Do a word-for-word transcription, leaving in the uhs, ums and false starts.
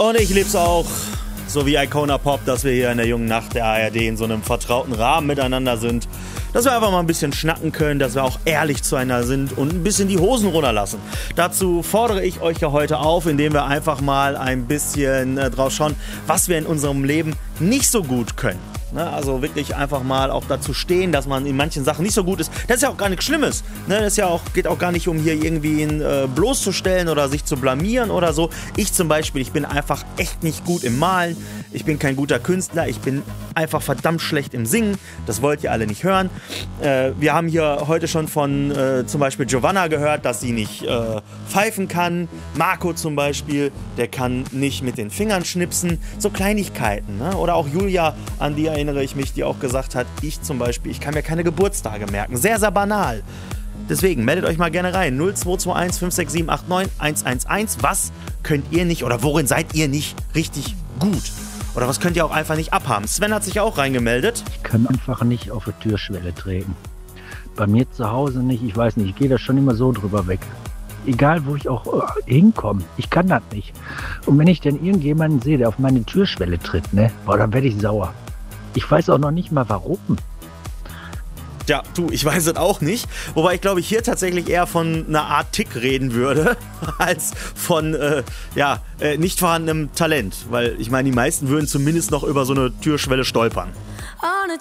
Und ich lieb's auch, so wie Icona Pop, dass wir hier in der jungen Nacht der A R D in so einem vertrauten Rahmen miteinander sind. Dass wir einfach mal ein bisschen schnacken können, dass wir auch ehrlich zueinander sind und ein bisschen die Hosen runterlassen. Dazu fordere ich euch ja heute auf, indem wir einfach mal ein bisschen äh, drauf schauen, was wir in unserem Leben nicht so gut können. Ne, also wirklich einfach mal auch dazu stehen, dass man in manchen Sachen nicht so gut ist. Das ist ja auch gar nichts Schlimmes. Ne, das ist ja auch, geht auch gar nicht um hier irgendwie ihn äh, bloßzustellen oder sich zu blamieren oder so. Ich zum Beispiel, ich bin einfach echt nicht gut im Malen. Ich bin kein guter Künstler. Ich bin einfach verdammt schlecht im Singen. Das wollt ihr alle nicht hören. Äh, wir haben hier heute schon von äh, zum Beispiel Giovanna gehört, dass sie nicht äh, pfeifen kann. Marco zum Beispiel, der kann nicht mit den Fingern schnipsen. So Kleinigkeiten. Ne? Oder auch Julia, an die erinnere ich mich, die auch gesagt hat, ich zum Beispiel, ich kann mir keine Geburtstage merken. Sehr, sehr banal. Deswegen meldet euch mal gerne rein. null zwei zwei eins fünf sechs sieben acht neun eins eins eins. Was könnt ihr nicht oder worin seid ihr nicht richtig gut? Oder was könnt ihr auch einfach nicht abhaben? Sven hat sich auch reingemeldet. Ich kann einfach nicht auf die Türschwelle treten. Bei mir zu Hause nicht, ich weiß nicht, ich gehe da schon immer so drüber weg. Egal, wo ich auch äh, hinkomme, ich kann das nicht. Und wenn ich dann irgendjemanden sehe, der auf meine Türschwelle tritt, ne, boah, dann werde ich sauer. Ich weiß auch noch nicht mal, warum. Ja, du, ich weiß es auch nicht. Wobei ich glaube, ich hier tatsächlich eher von einer Art Tick reden würde, als von, äh, ja, äh, nicht vorhandenem Talent. Weil ich meine, die meisten würden zumindest noch über so eine Türschwelle stolpern. On a